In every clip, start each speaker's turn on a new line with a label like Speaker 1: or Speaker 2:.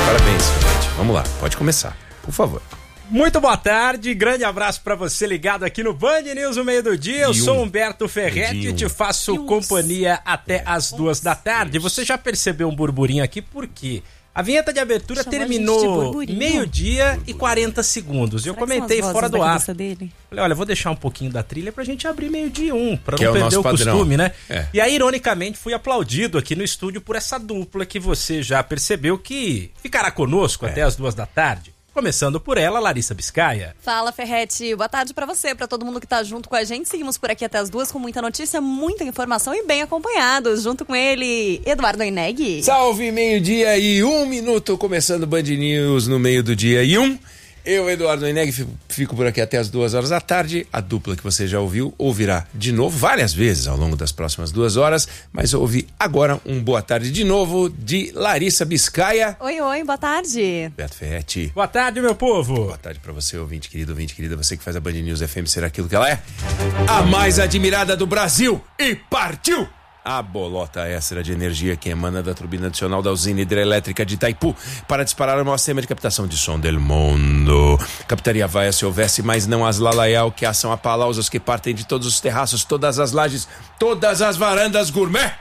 Speaker 1: Parabéns, gente. Vamos lá, pode começar, por favor.
Speaker 2: Muito boa tarde, grande abraço pra você ligado aqui no Band News no meio do dia. Eu sou Humberto Ferretti e te faço companhia até as 2 da tarde. Você já percebeu um burburinho aqui, por quê? A vinheta de abertura terminou meio-dia e 40 segundos. Eu comentei fora do ar. Falei, olha, vou deixar um pouquinho da trilha pra gente abrir meio-dia e 1, pra não perder o costume, né? E aí, ironicamente, fui aplaudido aqui no estúdio por essa dupla que você já percebeu que ficará conosco até as 2 da tarde. Começando por ela, Larissa Biscaia.
Speaker 3: Fala, Ferretti. Boa tarde pra você, pra todo mundo que tá junto com a gente. Seguimos por aqui até as 2 com muita notícia, muita informação e bem acompanhados. Junto com ele, Eduardo Oineg.
Speaker 1: Salve, meio-dia e 1 minuto, começando o Band News no meio do dia e 1. Eu, Eduardo Oineg, fico por aqui até as 2 horas da tarde. A dupla que você já ouviu, ouvirá de novo várias vezes ao longo das próximas 2 horas. Mas eu ouvi agora um boa tarde de novo de Larissa Biscaia.
Speaker 3: Oi, boa tarde.
Speaker 1: Beto Ferretti.
Speaker 2: Boa tarde, meu povo.
Speaker 1: Boa tarde pra você, ouvinte querida, você que faz a Band News FM ser aquilo que ela é. A mais admirada do Brasil. E partiu! A bolota extra de energia que emana da turbina adicional da usina hidrelétrica de Itaipu para disparar o maior sistema de captação de som del mundo. Captaria vaia se houvesse, mas não as lalaial, que são aplausos que partem de todos os terraços, todas as lajes, todas as varandas gourmet.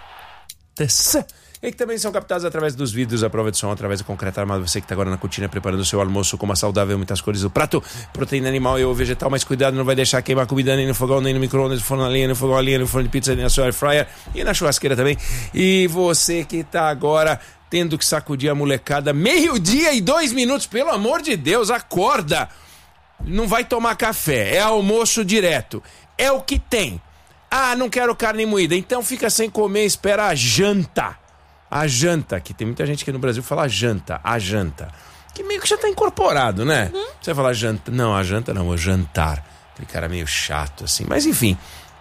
Speaker 1: E que também são captados através dos vidros, a prova de som, através do concreto armado. Você que está agora na cortina preparando o seu almoço com uma saudável, muitas cores do prato, proteína animal e ou vegetal, mas cuidado, não vai deixar queimar comida nem no fogão, nem no micro-ondas, no forno a lenha, no fogão a lenha, no forno de pizza, nem na sua air fryer e na churrasqueira também. E você que está agora tendo que sacudir a molecada, 12:02 e 2 minutos, pelo amor de Deus, acorda! Não vai tomar café, é almoço direto, é o que tem. Ah, não quero carne moída, então fica sem comer, espera a janta. A janta, que tem muita gente aqui no Brasil fala janta, a janta. Que meio que já tá incorporado, né? Você vai falar janta, não, a janta não, o jantar. Aquele cara meio chato, assim. Mas enfim,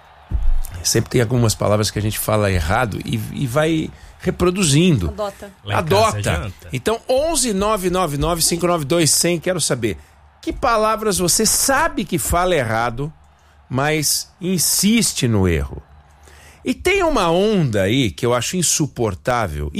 Speaker 1: sempre tem algumas palavras que a gente fala errado e vai reproduzindo. Adota. Então, 11-999-592-100, quero saber, que palavras você sabe que fala errado, mas insiste no erro? E tem uma onda aí que eu acho insuportável,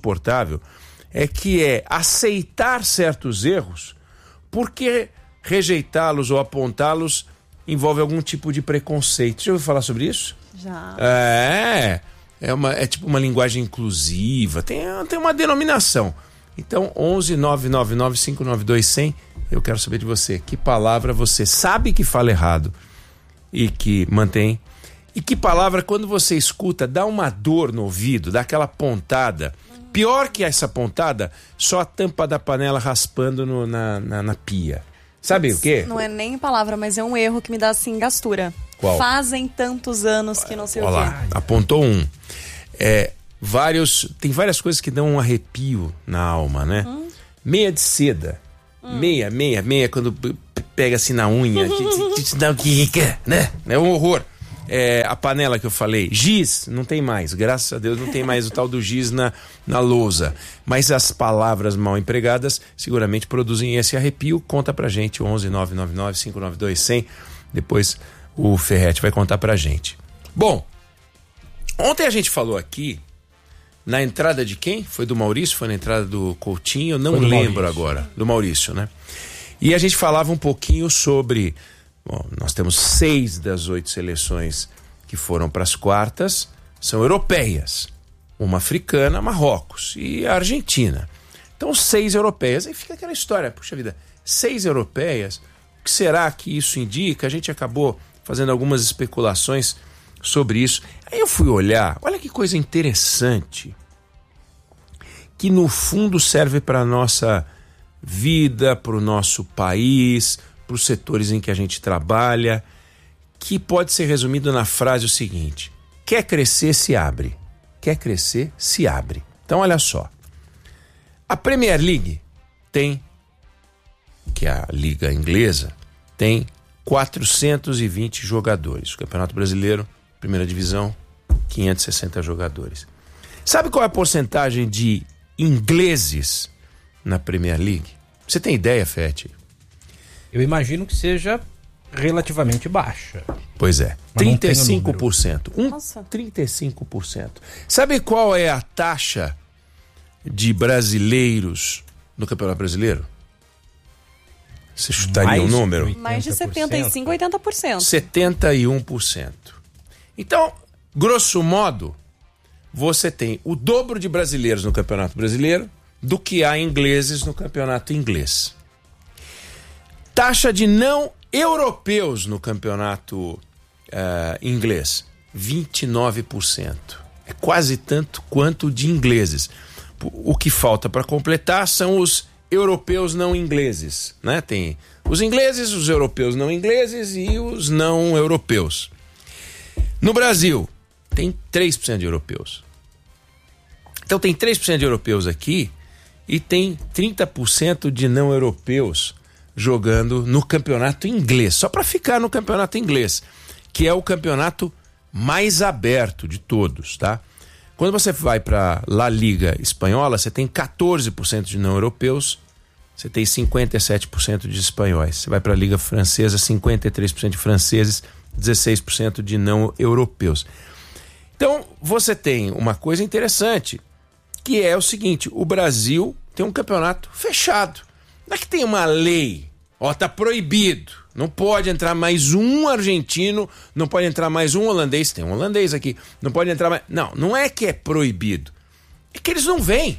Speaker 1: é que é aceitar certos erros porque rejeitá-los ou apontá-los envolve algum tipo de preconceito. Já ouviu falar sobre isso?
Speaker 3: Já.
Speaker 1: É tipo uma linguagem inclusiva, tem uma denominação. Então, 11-999-592-100, eu quero saber de você, que palavra você sabe que fala errado e que mantém. E que palavra, quando você escuta, dá uma dor no ouvido, dá aquela pontada. Pior que essa pontada, só a tampa da panela raspando na pia. Sabe o quê?
Speaker 3: Não é nem palavra, mas é um erro que me dá assim gastura.
Speaker 1: Qual?
Speaker 3: Fazem tantos anos que não sei o quê.
Speaker 1: Olha lá, apontou um. Tem várias coisas que dão um arrepio na alma, né? Meia de seda. Meia, quando pega assim na unha, te dá o que quer, né? É um horror. A panela que eu falei, giz, não tem mais, graças a Deus não tem mais o tal do giz na lousa, mas as palavras mal empregadas seguramente produzem esse arrepio. Conta pra gente, 11-999-592-100, depois o Ferretti vai contar pra gente. Bom, ontem a gente falou aqui na entrada de quem? Foi do Maurício? Foi na entrada do Coutinho? Eu não lembro agora, do Maurício, né? E a gente falava um pouquinho sobre... Bom, nós temos 6 das 8 seleções que foram para as quartas, são europeias. Uma africana, Marrocos, e a Argentina. Então, 6 europeias. Aí fica aquela história, puxa vida, 6 europeias, o que será que isso indica? A gente acabou fazendo algumas especulações sobre isso. Aí eu fui olhar, olha que coisa interessante, que no fundo serve para a nossa vida, para o nosso país, para os setores em que a gente trabalha, que pode ser resumido na frase o seguinte: quer crescer, se abre. Quer crescer, se abre. Então olha só, a Premier League tem, que é a liga inglesa, tem 420 jogadores. O Campeonato Brasileiro, primeira divisão, 560 jogadores. Sabe qual é a porcentagem de ingleses na Premier League? Você tem ideia, Fete?
Speaker 2: Eu imagino que seja relativamente baixa.
Speaker 1: Pois é, 35%. 35%. Sabe qual é a taxa de brasileiros no Campeonato Brasileiro? Você chutaria um número?
Speaker 3: 80%. Mais de 75%, 80%.
Speaker 1: 71%. Então, grosso modo, você tem o dobro de brasileiros no Campeonato Brasileiro do que há ingleses no Campeonato Inglês. Taxa de não europeus no Campeonato Inglês, 29%. É quase tanto quanto de ingleses. O que falta para completar são os europeus não ingleses, né? Tem os ingleses, os europeus não ingleses e os não europeus. No Brasil, tem 3% de europeus. Então tem 3% de europeus aqui e tem 30% de não europeus jogando no campeonato inglês, só para ficar no campeonato inglês, que é o campeonato mais aberto de todos, tá? Quando você vai para La Liga espanhola, você tem 14% de não europeus, você tem 57% de espanhóis. Você vai para a Liga francesa, 53% de franceses, 16% de não europeus. Então, você tem uma coisa interessante, que é o seguinte: o Brasil tem um campeonato fechado. Não é que tem uma lei, tá proibido, não pode entrar mais um argentino, não pode entrar mais um holandês, tem um holandês aqui, não pode entrar mais... Não é que é proibido, é que eles não vêm.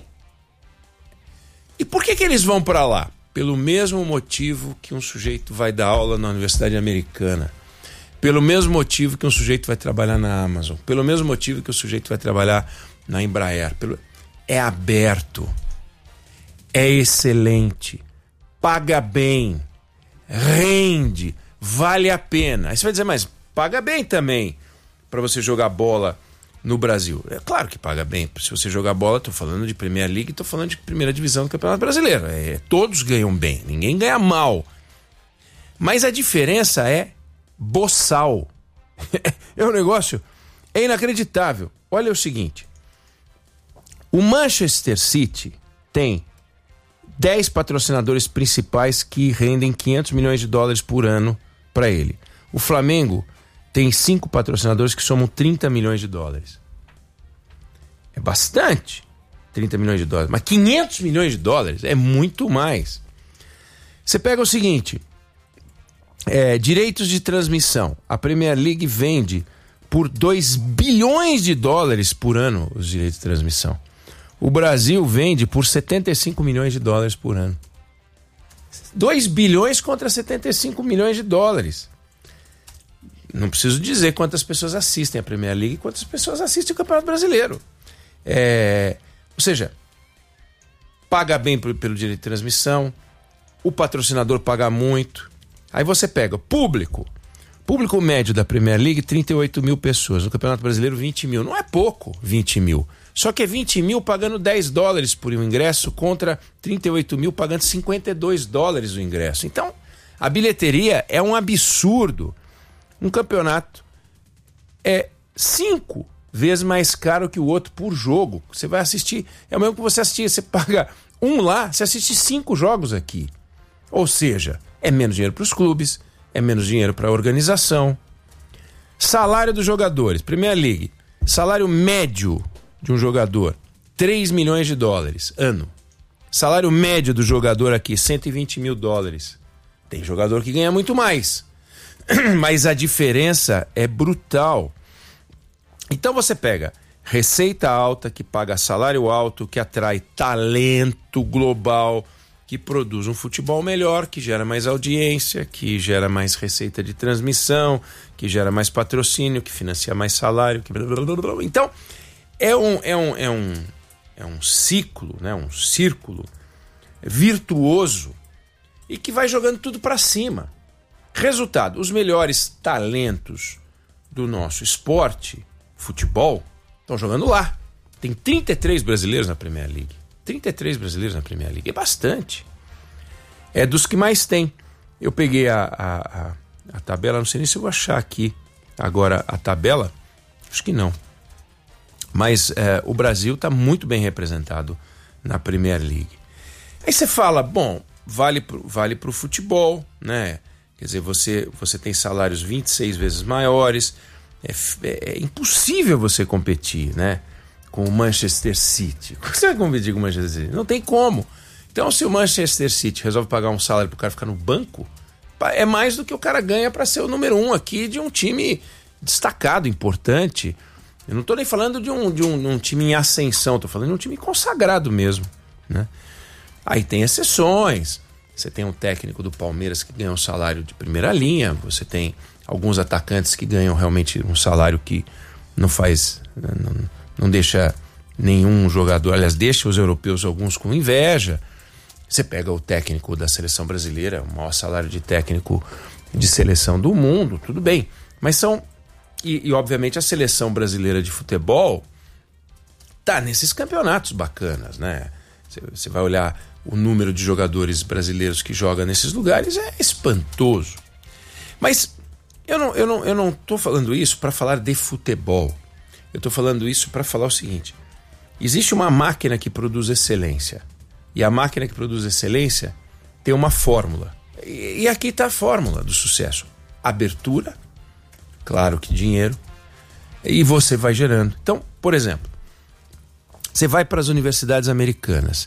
Speaker 1: E por que eles vão para lá? Pelo mesmo motivo que um sujeito vai dar aula na Universidade Americana, pelo mesmo motivo que um sujeito vai trabalhar na Amazon, pelo mesmo motivo que o sujeito vai trabalhar na Embraer. É aberto, é excelente, paga bem, rende, vale a pena. Aí você vai dizer, mas paga bem também para você jogar bola no Brasil. É claro que paga bem. Se você jogar bola, estou falando de Premier League, estou falando de primeira divisão do Campeonato Brasileiro. Todos ganham bem, ninguém ganha mal. Mas a diferença é boçal. É um negócio, é inacreditável. Olha o seguinte, o Manchester City tem 10 patrocinadores principais que rendem 500 milhões de dólares por ano para ele. O Flamengo tem 5 patrocinadores que somam 30 milhões de dólares. É bastante, 30 milhões de dólares. Mas 500 milhões de dólares é muito mais. Você pega o seguinte, direitos de transmissão. A Premier League vende por 2 bilhões de dólares por ano os direitos de transmissão. O Brasil vende por 75 milhões de dólares por ano. 2 bilhões contra 75 milhões de dólares. Não preciso dizer quantas pessoas assistem a Premier League e quantas pessoas assistem o Campeonato Brasileiro. Ou seja, paga bem pelo direito de transmissão, o patrocinador paga muito. Aí você pega público médio da Premier League, 38 mil pessoas. No Campeonato Brasileiro, 20 mil. Não é pouco, 20 mil. Só que é 20 mil pagando 10 dólares por um ingresso contra 38 mil pagando 52 dólares o ingresso. Então, a bilheteria é um absurdo. Um campeonato é 5 vezes mais caro que o outro por jogo. Você vai assistir, é o mesmo que você assistir, você paga um lá, você assiste 5 jogos aqui. Ou seja, é menos dinheiro para os clubes, é menos dinheiro para a organização. Salário dos jogadores, Premier League, salário médio de um jogador, 3 milhões de dólares ano. Salário médio do jogador aqui, 120 mil dólares. Tem jogador que ganha muito mais. Mas a diferença é brutal. Então você pega receita alta, que paga salário alto, que atrai talento global, que produz um futebol melhor, que gera mais audiência, que gera mais receita de transmissão, que gera mais patrocínio, que financia mais salário. Então, é um ciclo, né? Um círculo virtuoso e que vai jogando tudo para cima. Resultado, os melhores talentos do nosso esporte, futebol, estão jogando lá. Tem 33 brasileiros na Premier League. 33 brasileiros na Premier League. É bastante. É dos que mais tem. Eu peguei a tabela, não sei nem se eu vou achar aqui agora a tabela. Acho que não. Mas o Brasil está muito bem representado na Premier League. Aí você fala, bom, vale pro futebol, né? Quer dizer, você tem salários 26 vezes maiores. É impossível você competir, né, com o Manchester City. Como você vai competir com o Manchester City? Não tem como. Então, se o Manchester City resolve pagar um salário pro cara ficar no banco, é mais do que o cara ganha para ser o número 1 aqui de um time destacado, importante. Eu não tô nem falando de um time em ascensão, tô falando de um time consagrado mesmo, né? Aí tem exceções. Você tem um técnico do Palmeiras que ganha um salário de primeira linha, você tem alguns atacantes que ganham realmente um salário que não faz, não deixa nenhum jogador, aliás, deixa os europeus alguns com inveja. Você pega o técnico da seleção brasileira, o maior salário de técnico de seleção do mundo, tudo bem. Mas são... E obviamente a seleção brasileira de futebol tá nesses campeonatos bacanas, né? Você vai olhar o número de jogadores brasileiros que jogam nesses lugares, é espantoso. Mas eu não tô falando isso para falar de futebol. Eu tô falando isso para falar o seguinte: existe uma máquina que produz excelência. E a máquina que produz excelência tem uma fórmula. E aqui está a fórmula do sucesso. Abertura, claro que dinheiro, e você vai gerando. Então, por exemplo, você vai para as universidades americanas.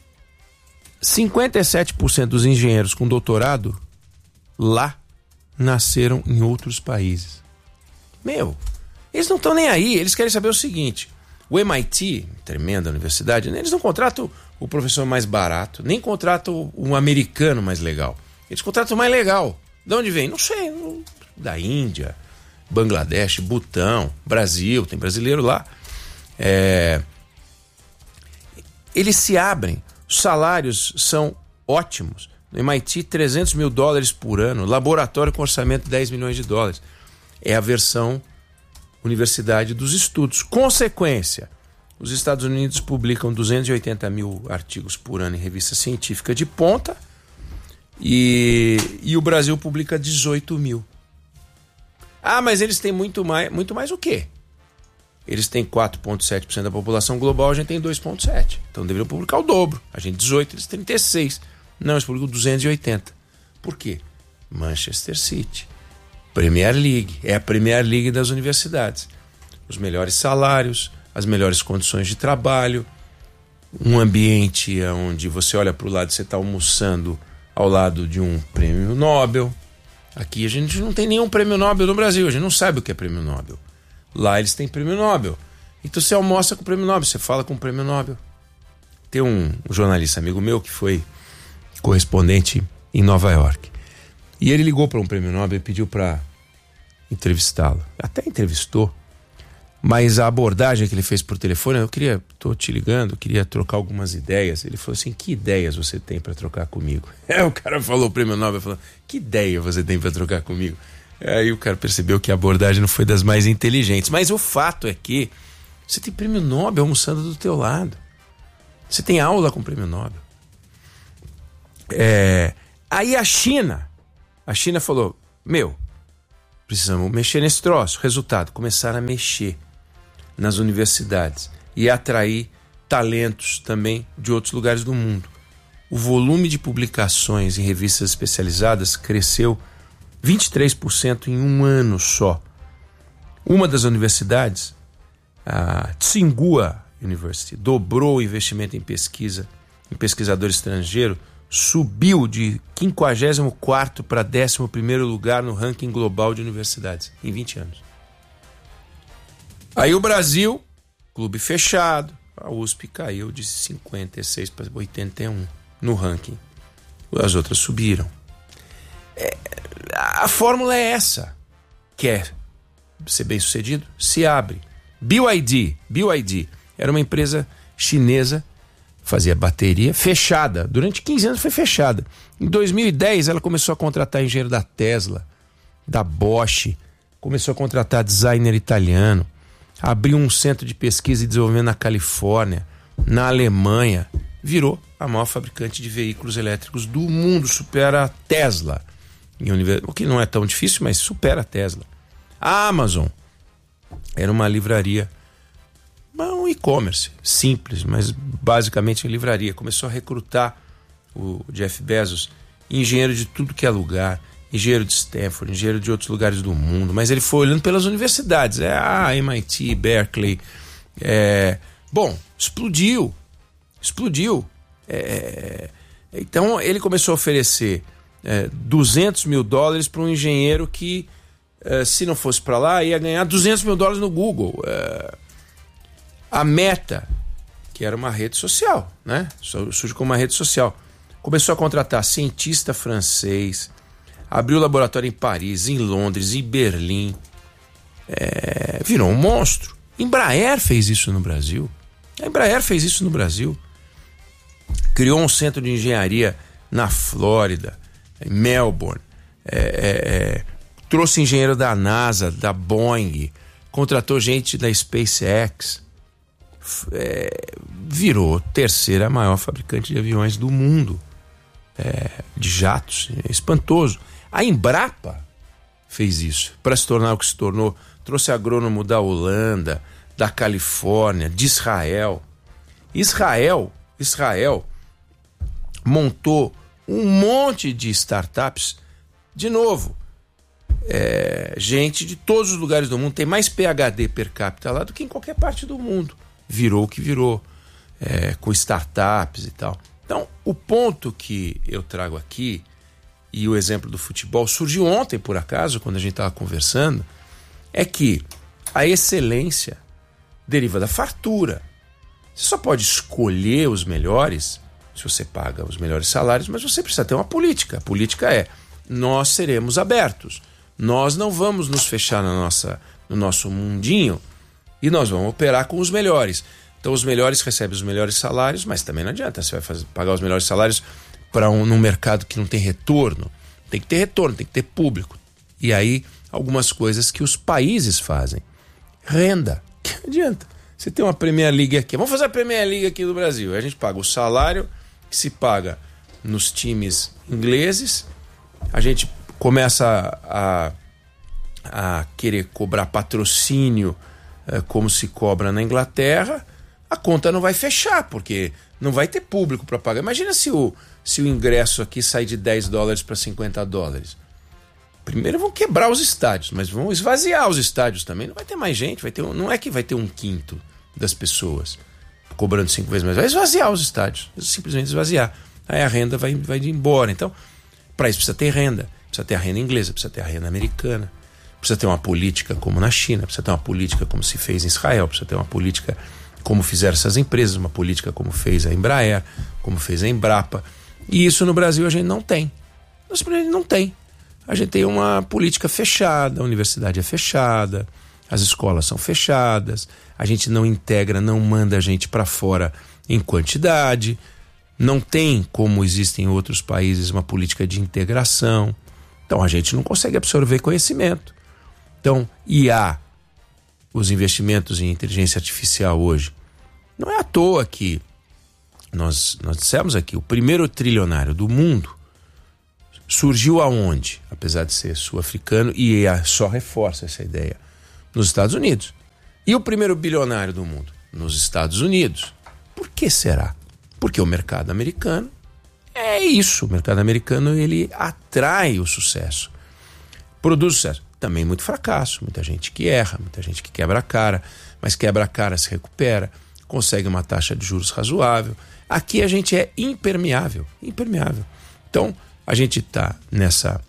Speaker 1: 57% dos engenheiros com doutorado lá nasceram em outros países. Eles não estão nem aí. Eles querem saber o seguinte: o MIT, tremenda universidade, eles não contratam o professor mais barato, nem contratam um americano mais legal. Eles contratam o mais legal. De onde vem? Não sei. Da Índia, Bangladesh, Butão, Brasil, tem brasileiro lá. Eles se abrem. Os salários são ótimos. No MIT, $300 mil por ano. Laboratório com orçamento de $10 milhões. É a versão Universidade dos Estudos. Consequência: os Estados Unidos publicam 280 mil artigos por ano em revista científica de ponta e o Brasil publica 18 mil. Ah, mas eles têm muito mais o quê? Eles têm 4,7% da população global, a gente tem 2,7%. Então deveriam publicar o dobro. A gente 18, eles 36. Não, eles publicam 280. Por quê? Manchester City. Premier League. É a Premier League das universidades. Os melhores salários, as melhores condições de trabalho, um ambiente onde você olha para o lado e você está almoçando ao lado de um prêmio Nobel. Aqui a gente não tem nenhum prêmio Nobel no Brasil, a gente não sabe o que é prêmio Nobel. Lá eles têm prêmio Nobel. Então você almoça com o prêmio Nobel, você fala com o prêmio Nobel. Tem um jornalista amigo meu que foi correspondente em Nova York. E ele ligou para um prêmio Nobel e pediu para entrevistá-lo. Até entrevistou. Mas a abordagem que ele fez por telefone: tô te ligando, queria trocar algumas ideias. Ele falou assim: que ideias você tem para trocar comigo? O cara falou, o prêmio Nobel falou: que ideia você tem para trocar comigo? Aí o cara percebeu que a abordagem não foi das mais inteligentes. Mas o fato é que você tem prêmio Nobel almoçando do teu lado. Você tem aula com o prêmio Nobel. Aí a China falou: precisamos mexer nesse troço. Resultado: começaram a mexer nas universidades e atrair talentos também de outros lugares do mundo. O volume de publicações em revistas especializadas cresceu 23% em um ano só. Uma das universidades, a Tsinghua University, dobrou o investimento em pesquisa, em pesquisador estrangeiro, subiu de 54º para 11º lugar no ranking global de universidades em 20 anos. Aí o Brasil, clube fechado, a USP caiu de 56 para 81 no ranking. As outras subiram. A fórmula é essa. Quer ser bem sucedido? Se abre. BYD era uma empresa chinesa, fazia bateria, fechada. Durante 15 anos foi fechada. Em 2010 ela começou a contratar engenheiro da Tesla, da Bosch, começou a contratar designer italiano, abriu um centro de pesquisa e desenvolvimento na Califórnia, na Alemanha, virou a maior fabricante de veículos elétricos do mundo, supera a Tesla. O que não é tão difícil, mas supera a Tesla. A Amazon era uma livraria, um e-commerce simples, mas basicamente uma livraria. Começou a recrutar o Jeff Bezos, engenheiro de tudo que é lugar, engenheiro de Stanford, engenheiro de outros lugares do mundo, mas ele foi olhando pelas universidades, MIT, Berkeley, explodiu. Então ele começou a oferecer $200 mil para um engenheiro que, se não fosse para lá, ia ganhar $200 mil no Google. A Meta, que era uma rede social, né? Surge como uma rede social. Começou a contratar cientista francês, abriu laboratório em Paris, em Londres, em Berlim. Virou um monstro. Embraer fez isso no Brasil. Criou um centro de engenharia na Flórida, em Melbourne. Trouxe engenheiro da NASA, da Boeing, contratou gente da SpaceX. Virou terceira maior fabricante de aviões do mundo, de jatos. É espantoso. A Embrapa fez isso para se tornar o que se tornou. Trouxe agrônomo da Holanda, da Califórnia, de Israel. Israel montou um monte de startups. De novo, gente de todos os lugares do mundo. Tem mais PhD per capita lá do que em qualquer parte do mundo. Virou o que virou, com startups e tal. Então, o ponto que eu trago aqui, e o exemplo do futebol, surgiu ontem, por acaso, quando a gente estava conversando, é que a excelência deriva da fartura. Você só pode escolher os melhores se você paga os melhores salários, mas você precisa ter uma política. A política nós seremos abertos. Nós não vamos nos fechar no nosso mundinho e nós vamos operar com os melhores. Então os melhores recebem os melhores salários, mas também não adianta. Você vai pagar os melhores salários num mercado que não tem retorno. Tem que ter retorno, tem que ter público. E aí, algumas coisas que os países fazem. Renda. Que adianta? Você tem uma Premier League aqui. Vamos fazer a Premier League aqui do Brasil. A gente paga o salário que se paga nos times ingleses. A gente começa a querer cobrar patrocínio como se cobra na Inglaterra. A conta não vai fechar, porque não vai ter público para pagar. Imagina se o ingresso aqui sai de $10 para $50. Primeiro vão quebrar os estádios, mas vão esvaziar os estádios também. Não vai ter mais gente, não é que vai ter 1/5 das pessoas cobrando 5 vezes mais. Vai esvaziar os estádios, simplesmente esvaziar. Aí a renda vai embora. Então, para isso precisa ter renda. Precisa ter a renda inglesa, precisa ter a renda americana. Precisa ter uma política como na China, precisa ter uma política como se fez em Israel, precisa ter uma política como fizeram essas empresas, uma política como fez a Embraer, como fez a Embrapa. E isso no Brasil a gente não tem. Não tem. A gente tem uma política fechada, a universidade é fechada, as escolas são fechadas, a gente não integra, não manda a gente para fora em quantidade, não tem, como existem em outros países, uma política de integração. Então a gente não consegue absorver conhecimento. Então, IA, os investimentos em inteligência artificial hoje, não é à toa que nós dissemos aqui, o primeiro trilionário do mundo surgiu aonde? Apesar de ser sul-africano, e só reforça essa ideia, nos Estados Unidos. E o primeiro bilionário do mundo? Nos Estados Unidos. Por que será? Porque o mercado americano é isso. O mercado americano, ele atrai o sucesso. Produz sucesso. Também muito fracasso. Muita gente que erra, muita gente que quebra a cara, mas quebra a cara, se recupera, consegue uma taxa de juros razoável. Aqui a gente é impermeável. Então, a gente está nessa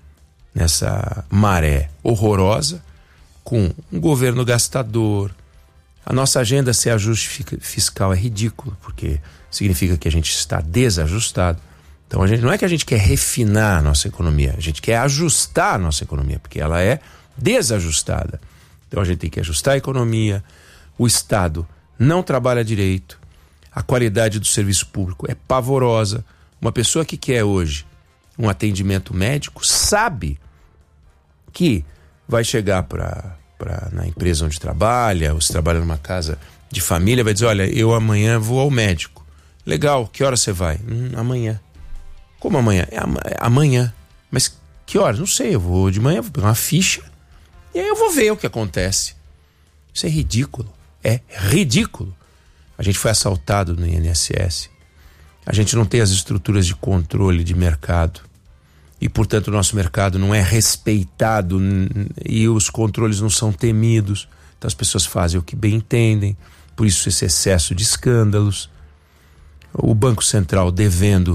Speaker 1: maré horrorosa, com um governo gastador. A nossa agenda sem ajuste fiscal é ridículo, porque significa que a gente está desajustado. Então, não é que a gente quer refinar a nossa economia, a gente quer ajustar a nossa economia, porque ela é desajustada. Então, a gente tem que ajustar a economia, o Estado não trabalha direito, a qualidade do serviço público é pavorosa. Uma pessoa que quer hoje um atendimento médico sabe que vai chegar na empresa onde trabalha, ou se trabalha numa casa de família, vai dizer, olha, eu amanhã vou ao médico. Legal, que hora você vai? Amanhã. Como amanhã? Amanhã. Mas que horas? Não sei, eu vou de manhã, vou pegar uma ficha e aí eu vou ver o que acontece. Isso é ridículo. É ridículo. A gente foi assaltado no INSS. A gente não tem as estruturas de controle de mercado. E, portanto, o nosso mercado não é respeitado e os controles não são temidos. Então as pessoas fazem o que bem entendem. Por isso esse excesso de escândalos. O Banco Central devendo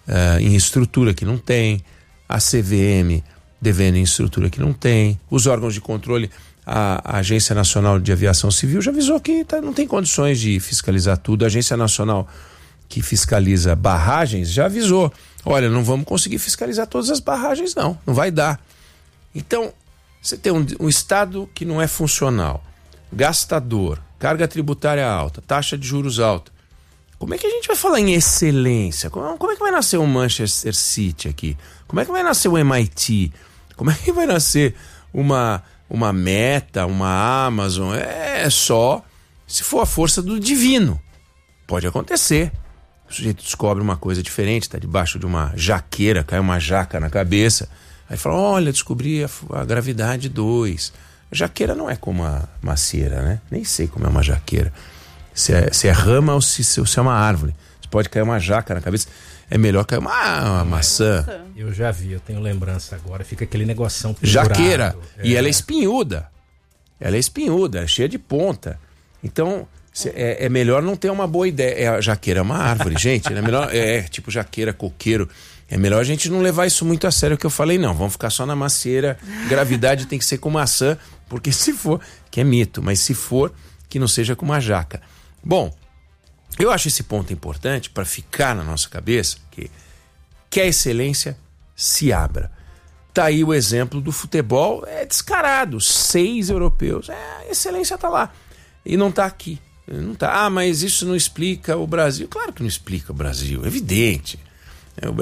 Speaker 1: em estrutura que não tem, a CVM devendo em estrutura que não tem, os órgãos de controle, a Agência Nacional de Aviação Civil já avisou que não tem condições de fiscalizar tudo, a Agência Nacional que fiscaliza barragens já avisou, olha, não vamos conseguir fiscalizar todas as barragens não vai dar. Então, você tem um Estado que não é funcional, gastador, carga tributária alta, taxa de juros alta. Como é que a gente vai falar em excelência? Como é que vai nascer o Manchester City aqui? Como é que vai nascer o MIT? Como é que vai nascer uma Meta, uma Amazon? É só se for a força do divino. Pode acontecer. O sujeito descobre uma coisa diferente, está debaixo de uma jaqueira, cai uma jaca na cabeça. Aí fala, olha, descobri a gravidade 2. A jaqueira não é como a macieira, né? Nem sei como é uma jaqueira. Se é rama ou se é uma árvore. Se pode cair uma jaca na cabeça, é melhor cair uma maçã.
Speaker 2: Eu já vi, eu tenho lembrança agora. Fica aquele negoção pendurado.
Speaker 1: Jaqueira. E ela é espinhuda. Ela é espinhuda, é cheia de ponta. Então, é melhor não ter uma boa ideia. A jaqueira é uma árvore, gente. É melhor, tipo jaqueira, coqueiro. É melhor a gente não levar isso muito a sério, que eu falei, não. Vamos ficar só na macieira. Gravidade tem que ser com maçã, porque se for, que é mito, mas se for, que não seja com uma jaca. Bom, eu acho esse ponto importante para ficar na nossa cabeça, que a excelência se abra. Tá aí o exemplo do futebol, é descarado, 6 europeus, a excelência tá lá e não tá aqui. Não tá. Mas isso não explica o Brasil. Claro que não explica o Brasil, é evidente. O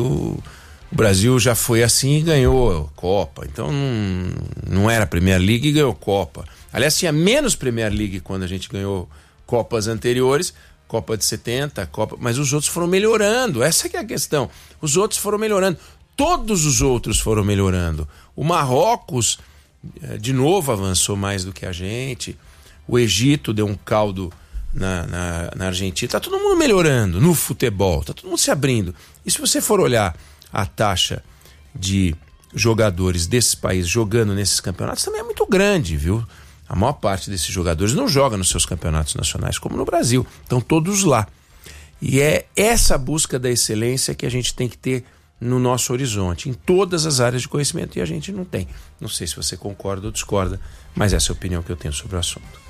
Speaker 1: Brasil já foi assim e ganhou Copa, então não era Premier League e ganhou Copa. Aliás, tinha menos Premier League quando a gente ganhou Copas anteriores, Copa de 70, mas os outros foram melhorando, essa que é a questão. Os outros foram melhorando, todos os outros foram melhorando. O Marrocos, de novo, avançou mais do que a gente. O Egito deu um caldo na Argentina. Tá todo mundo melhorando no futebol, tá todo mundo se abrindo. E se você for olhar a taxa de jogadores desses países jogando nesses campeonatos, também é muito grande, viu? A maior parte desses jogadores não joga nos seus campeonatos nacionais, como no Brasil. Estão todos lá. E é essa busca da excelência que a gente tem que ter no nosso horizonte, em todas as áreas de conhecimento, e a gente não tem. Não sei se você concorda ou discorda, mas essa é a opinião que eu tenho sobre o assunto.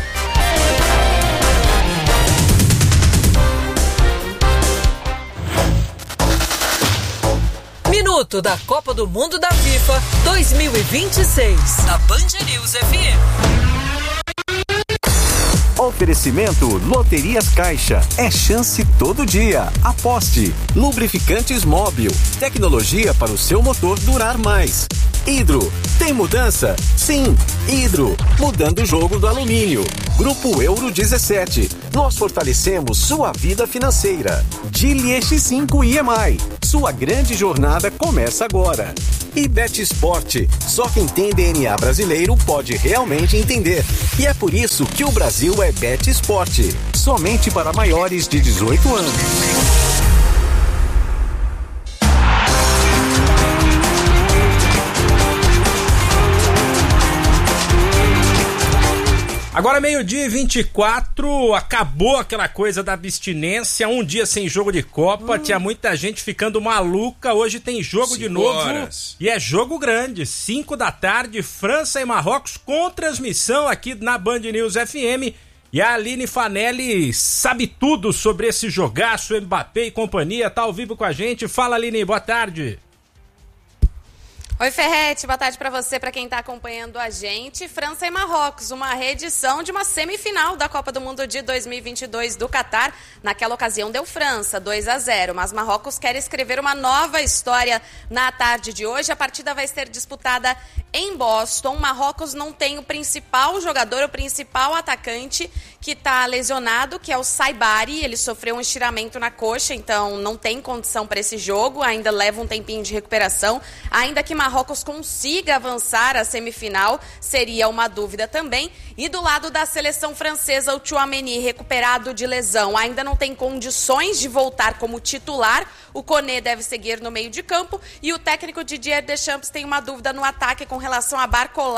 Speaker 4: Minuto da Copa do Mundo da FIFA 2026, da Band News FM.
Speaker 5: Oferecimento Loterias Caixa. É chance todo dia. Aposte. Lubrificantes Móbil. Tecnologia para o seu motor durar mais. Hidro. Tem mudança? Sim. Hidro. Mudando o jogo do alumínio. Grupo Euro 17. Nós fortalecemos sua vida financeira. Geely X5 EMI. Sua grande jornada começa agora. E Bet Sport. Só quem tem DNA brasileiro pode realmente entender. E é por isso que o Brasil é Bet Sport. Somente para maiores de 18 anos.
Speaker 2: Agora 12h24, acabou aquela coisa da abstinência, um dia sem jogo de Copa, tinha muita gente ficando maluca, hoje tem jogo de novo e é jogo grande, 5 da tarde, França e Marrocos com transmissão aqui na Band News FM, e a Aline Fanelli sabe tudo sobre esse jogaço, Mbappé e companhia, tá ao vivo com a gente. Fala, Aline, boa tarde.
Speaker 6: Oi, Ferretti, boa tarde para você, para quem está acompanhando a gente. França e Marrocos, uma reedição de uma semifinal da Copa do Mundo de 2022 do Catar. Naquela ocasião deu França, 2-0, mas Marrocos quer escrever uma nova história na tarde de hoje. A partida vai ser disputada em Boston. Marrocos não tem o principal jogador, o principal atacante que está lesionado, que é o Saibari. Ele sofreu um estiramento na coxa, então não tem condição para esse jogo, ainda leva um tempinho de recuperação. Ainda que Marrocos consiga avançar à semifinal, seria uma dúvida também. E do lado da seleção francesa, o Tchouaméni, recuperado de lesão, ainda não tem condições de voltar como titular. O Koné deve seguir no meio de campo e o técnico Didier Deschamps tem uma dúvida no ataque com relação a Barcola,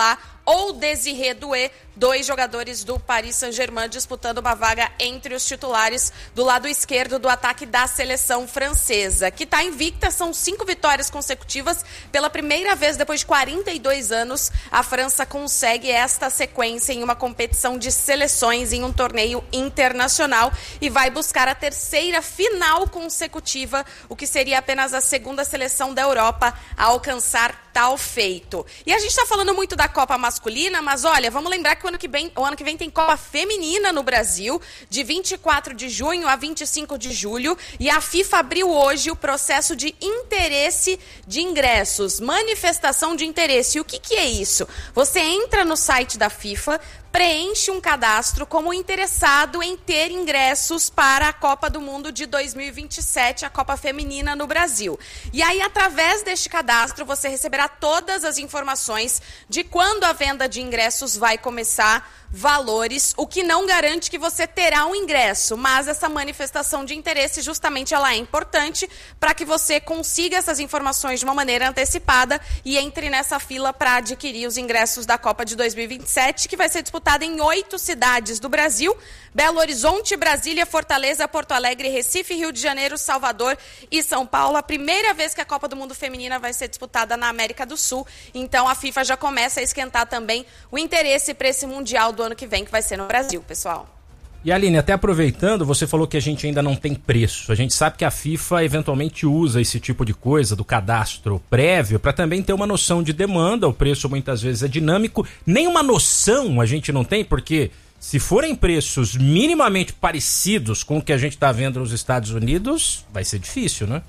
Speaker 6: ou Désiré Doué, 2 jogadores do Paris Saint-Germain disputando uma vaga entre os titulares do lado esquerdo do ataque da seleção francesa, que está invicta, são 5 vitórias consecutivas. Pela primeira vez depois de 42 anos, a França consegue esta sequência em uma competição de seleções em um torneio internacional e vai buscar a 3ª final consecutiva, o que seria apenas a 2ª seleção da Europa a alcançar tal feito. E a gente está falando muito da Copa masculina, mas olha, vamos lembrar que o ano que vem tem Copa feminina no Brasil, de 24 de junho a 25 de julho, e a FIFA abriu hoje o processo de interesse de ingressos, manifestação de interesse. E o que é isso? Você entra no site da FIFA, preenche um cadastro como interessado em ter ingressos para a Copa do Mundo de 2027, a Copa Feminina no Brasil. E aí, através deste cadastro, você receberá todas as informações de quando a venda de ingressos vai começar, valores, o que não garante que você terá um ingresso, mas essa manifestação de interesse justamente ela é importante para que você consiga essas informações de uma maneira antecipada e entre nessa fila para adquirir os ingressos da Copa de 2027, que vai ser disputada em 8 cidades do Brasil: Belo Horizonte, Brasília, Fortaleza, Porto Alegre, Recife, Rio de Janeiro, Salvador e São Paulo. A primeira vez que a Copa do Mundo Feminina vai ser disputada na América do Sul, então a FIFA já começa a esquentar também o interesse para esse Mundial do ano que vem, que vai ser no Brasil, pessoal.
Speaker 2: E Aline, até aproveitando, você falou que a gente ainda não tem preço. A gente sabe que a FIFA eventualmente usa esse tipo de coisa, do cadastro prévio, para também ter uma noção de demanda. O preço muitas vezes é dinâmico. Nenhuma noção a gente não tem, porque se forem preços minimamente parecidos com o que a gente está vendo nos Estados Unidos, vai ser difícil, né?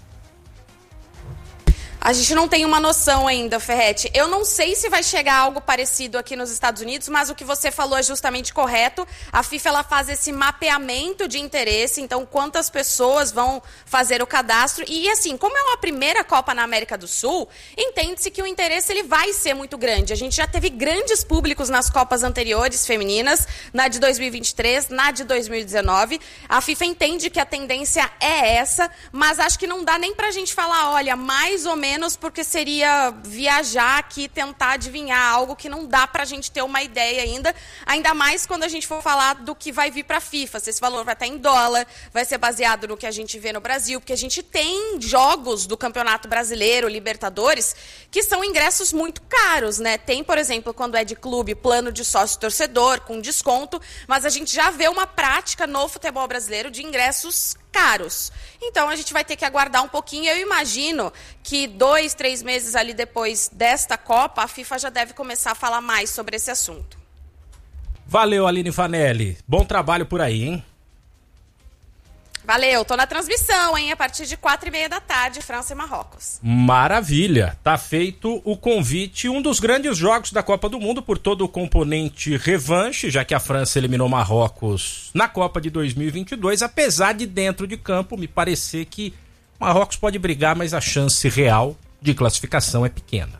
Speaker 6: A gente não tem uma noção ainda, Ferretti. Eu não sei se vai chegar algo parecido aqui nos Estados Unidos, mas o que você falou é justamente correto. A FIFA ela faz esse mapeamento de interesse, então quantas pessoas vão fazer o cadastro. E assim, como é uma primeira Copa na América do Sul, entende-se que o interesse ele vai ser muito grande. A gente já teve grandes públicos nas Copas anteriores femininas, na de 2023, na de 2019. A FIFA entende que a tendência é essa, mas acho que não dá nem pra gente falar, olha, mais ou menos, porque seria viajar aqui e tentar adivinhar algo que não dá pra gente ter uma ideia ainda mais quando a gente for falar do que vai vir pra FIFA. Se esse valor vai estar em dólar, vai ser baseado no que a gente vê no Brasil, porque a gente tem jogos do Campeonato Brasileiro, Libertadores, que são ingressos muito caros, né? Tem, por exemplo, quando é de clube, plano de sócio-torcedor, com desconto, mas a gente já vê uma prática no futebol brasileiro de ingressos caros. Então a gente vai ter que aguardar um pouquinho. Eu imagino que 2, 3 meses ali depois desta Copa, a FIFA já deve começar a falar mais sobre esse assunto.
Speaker 2: Valeu, Aline Fanelli. Bom trabalho por aí, hein?
Speaker 6: Valeu, tô na transmissão, hein? A partir de 4h30 da tarde, França e Marrocos.
Speaker 2: Maravilha, tá feito o convite, um dos grandes jogos da Copa do Mundo por todo o componente revanche, já que a França eliminou Marrocos na Copa de 2022, apesar de dentro de campo me parecer que Marrocos pode brigar, mas a chance real de classificação é pequena.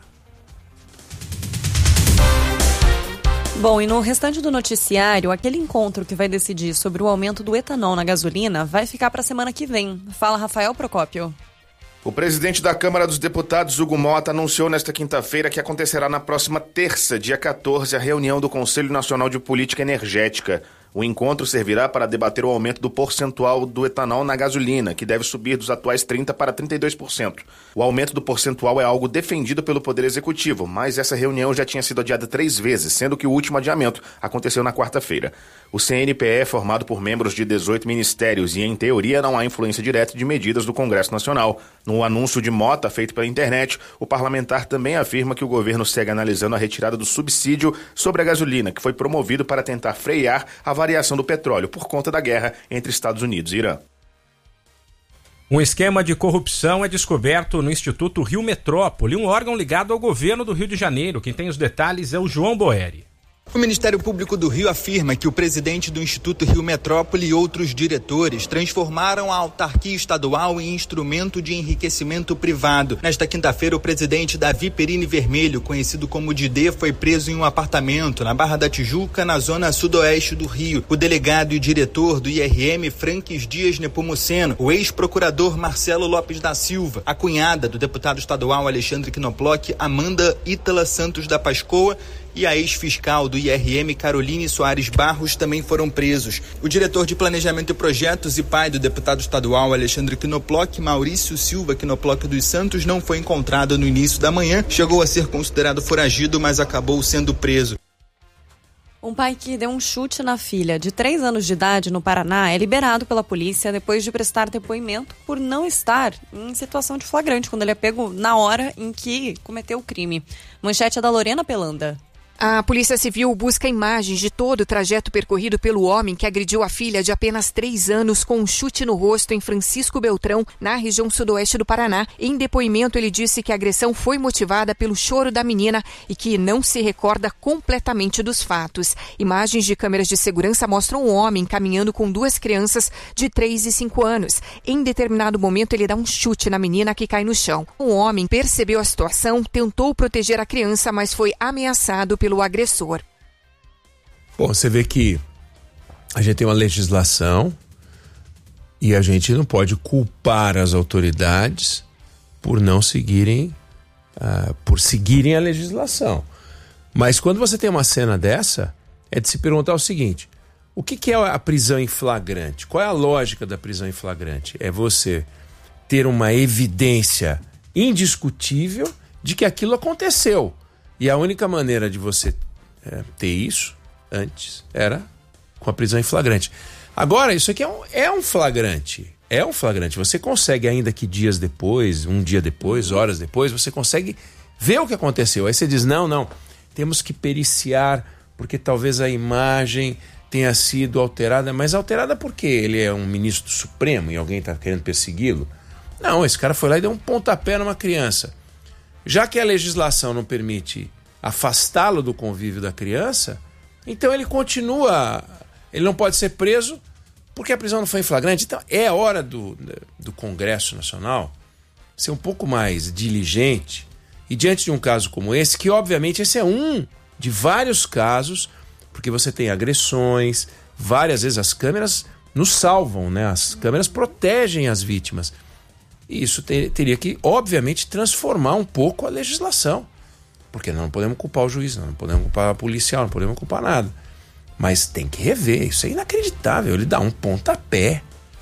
Speaker 3: Bom, e no restante do noticiário, aquele encontro que vai decidir sobre o aumento do etanol na gasolina vai ficar para a semana que vem. Fala, Rafael Procópio.
Speaker 7: O presidente da Câmara dos Deputados, Hugo Mota, anunciou nesta quinta-feira que acontecerá na próxima terça, dia 14, a reunião do Conselho Nacional de Política Energética. O encontro servirá para debater o aumento do percentual do etanol na gasolina, que deve subir dos atuais 30% para 32%. O aumento do percentual é algo defendido pelo Poder Executivo, mas essa reunião já tinha sido adiada 3 vezes, sendo que o último adiamento aconteceu na quarta-feira. O CNPE é formado por membros de 18 ministérios e, em teoria, não há influência direta de medidas do Congresso Nacional. No anúncio de Mota, feito pela internet, o parlamentar também afirma que o governo segue analisando a retirada do subsídio sobre a gasolina, que foi promovido para tentar frear a variação do petróleo por conta da guerra entre Estados Unidos e Irã.
Speaker 2: Um esquema de corrupção é descoberto no Instituto Rio Metrópole, um órgão ligado ao governo do Rio de Janeiro. Quem tem os detalhes é o João Boeri.
Speaker 8: O Ministério Público do Rio afirma que o presidente do Instituto Rio Metrópole e outros diretores transformaram a autarquia estadual em instrumento de enriquecimento privado. Nesta quinta-feira, o presidente Davi Perini Vermelho, conhecido como Didê, foi preso em um apartamento na Barra da Tijuca, na zona sudoeste do Rio. O delegado e diretor do IRM, Franques Dias Nepomuceno, o ex-procurador Marcelo Lopes da Silva, a cunhada do deputado estadual Alexandre Knoploch, Amanda Ítala Santos da Pascoa, e a ex-fiscal do IRM, Caroline Soares Barros, também foram presos. O diretor de Planejamento e Projetos e pai do deputado estadual Alexandre Knoploch, Maurício Silva Knoploch dos Santos, não foi encontrado no início da manhã. Chegou a ser considerado foragido, mas acabou sendo preso.
Speaker 3: Um pai que deu um chute na filha de 3 anos de idade no Paraná é liberado pela polícia depois de prestar depoimento por não estar em situação de flagrante, quando ele é pego na hora em que cometeu o crime. Manchete é da Lorena Pelanda.
Speaker 9: A Polícia Civil busca imagens de todo o trajeto percorrido pelo homem que agrediu a filha de apenas 3 anos com um chute no rosto em Francisco Beltrão, na região sudoeste do Paraná. Em depoimento, ele disse que a agressão foi motivada pelo choro da menina e que não se recorda completamente dos fatos. Imagens de câmeras de segurança mostram um homem caminhando com 2 crianças de 3 e 5 anos. Em determinado momento, ele dá um chute na menina que cai no chão. O homem percebeu a situação, tentou proteger a criança, mas foi ameaçado pelo agressor.
Speaker 1: Bom, você vê que a gente tem uma legislação e a gente não pode culpar as autoridades por não seguirem, por seguirem a legislação. Mas quando você tem uma cena dessa, é de se perguntar o seguinte: o que é a prisão em flagrante? Qual é a lógica da prisão em flagrante? É você ter uma evidência indiscutível de que aquilo aconteceu. E a única maneira de você ter isso antes era com a prisão em flagrante. Agora, isso aqui é um flagrante. É um flagrante. Você consegue, ainda que dias depois, um dia depois, horas depois, você consegue ver o que aconteceu. Aí você diz, não, temos que periciar, porque talvez a imagem tenha sido alterada. Mas alterada por quê? Ele é um ministro do Supremo e alguém está querendo persegui-lo? Não, esse cara foi lá e deu um pontapé numa criança. Já que a legislação não permite afastá-lo do convívio da criança, então ele continua, ele não pode ser preso porque a prisão não foi em flagrante. Então é hora do Congresso Nacional ser um pouco mais diligente e diante de um caso como esse, que obviamente esse é um de vários casos, porque você tem agressões, várias vezes as câmeras nos salvam, né? As câmeras protegem as vítimas. E isso teria que, obviamente, transformar um pouco a legislação. Porque não podemos culpar o juiz, não podemos culpar a policial, não podemos culpar nada. Mas tem que rever, isso é inacreditável. Ele dá um pontapé.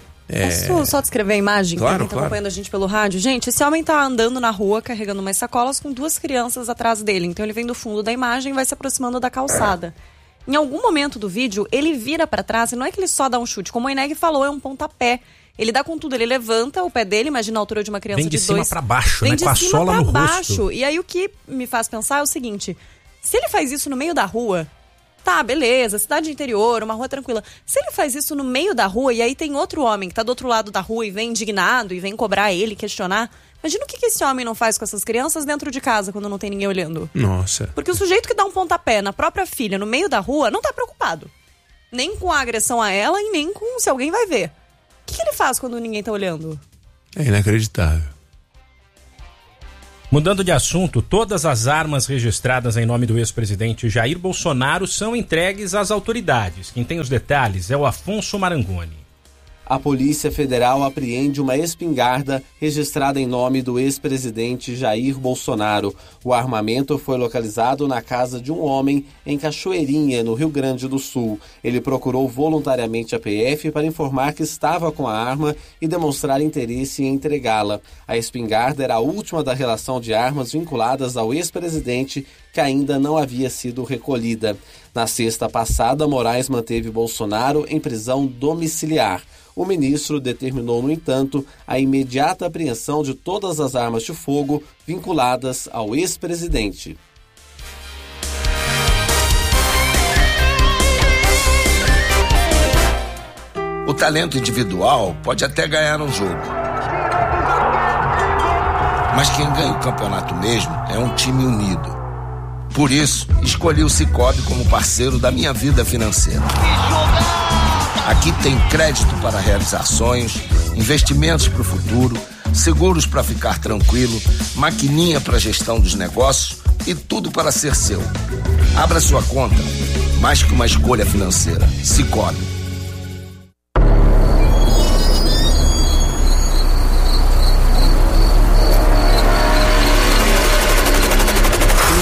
Speaker 3: Posso só descrever a imagem?
Speaker 1: Claro,
Speaker 3: quem tá acompanhando a gente pelo rádio? Gente, esse homem tá andando na rua carregando umas sacolas com 2 crianças atrás dele. Então ele vem do fundo da imagem e vai se aproximando da calçada. Em algum momento do vídeo, ele vira pra trás e não é que ele só dá um chute. Como o Ineg falou, é um pontapé. Ele dá com tudo, ele levanta o pé dele, imagina a altura de uma criança de 2.
Speaker 2: Vem de cima pra baixo, né? Com a sola no rosto.
Speaker 3: E aí o que me faz pensar é o seguinte: se ele faz isso no meio da rua, tá, beleza, cidade interior, uma rua tranquila. Se ele faz isso no meio da rua e aí tem outro homem que tá do outro lado da rua e vem indignado e vem cobrar ele, questionar, imagina o que esse homem não faz com essas crianças dentro de casa quando não tem ninguém olhando.
Speaker 1: Nossa.
Speaker 3: Porque o sujeito que dá um pontapé na própria filha no meio da rua não tá preocupado. Nem com a agressão a ela e nem com se alguém vai ver. O que ele faz quando ninguém tá olhando?
Speaker 1: É inacreditável.
Speaker 2: Mudando de assunto, todas as armas registradas em nome do ex-presidente Jair Bolsonaro são entregues às autoridades. Quem tem os detalhes é o Afonso Marangoni.
Speaker 10: A Polícia Federal apreende uma espingarda registrada em nome do ex-presidente Jair Bolsonaro. O armamento foi localizado na casa de um homem em Cachoeirinha, no Rio Grande do Sul. Ele procurou voluntariamente a PF para informar que estava com a arma e demonstrar interesse em entregá-la. A espingarda era a última da relação de armas vinculadas ao ex-presidente, que ainda não havia sido recolhida. Na sexta passada, Moraes manteve Bolsonaro em prisão domiciliar. O ministro determinou, no entanto, a imediata apreensão de todas as armas de fogo vinculadas ao ex-presidente.
Speaker 11: O talento individual pode até ganhar um jogo. Mas quem ganha o campeonato mesmo é um time unido. Por isso, escolhi o Sicoob como parceiro da minha vida financeira. Aqui tem crédito para realizar sonhos, investimentos para o futuro, seguros para ficar tranquilo, maquininha para gestão dos negócios e tudo para ser seu. Abra sua conta, mais que uma escolha financeira. Sicoob.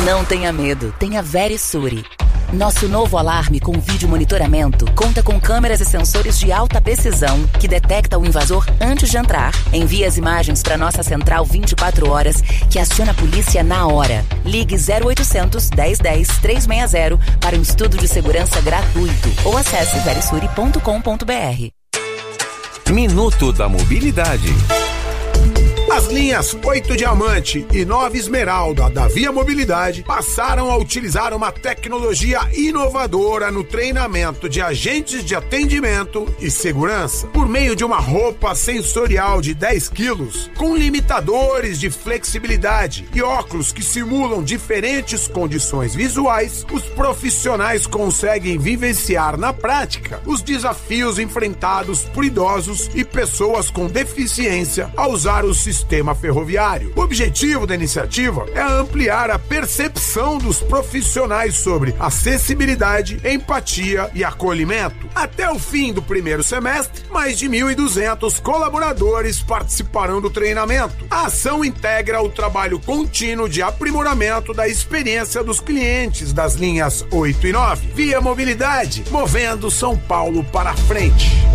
Speaker 12: Não tenha medo, tenha Verisure. Nosso novo alarme com vídeo monitoramento conta com câmeras e sensores de alta precisão que detecta o invasor antes de entrar. Envia as imagens para nossa central 24 horas que aciona a polícia na hora. Ligue 0800 1010 360 para um estudo de segurança gratuito ou acesse verisure.com.br.
Speaker 5: Minuto da Mobilidade.
Speaker 13: As linhas 8 Diamante e 9 Esmeralda da Via Mobilidade passaram a utilizar uma tecnologia inovadora no treinamento de agentes de atendimento e segurança por meio de uma roupa sensorial de 10 quilos com limitadores de flexibilidade e óculos que simulam diferentes condições visuais. Os profissionais conseguem vivenciar na prática os desafios enfrentados por idosos e pessoas com deficiência ao usar o sistema ferroviário. O objetivo da iniciativa é ampliar a percepção dos profissionais sobre acessibilidade, empatia e acolhimento. Até o fim do primeiro semestre, mais de 1.200 colaboradores participarão do treinamento. A ação integra o trabalho contínuo de aprimoramento da experiência dos clientes das linhas 8 e 9. Via Mobilidade, movendo São Paulo para frente.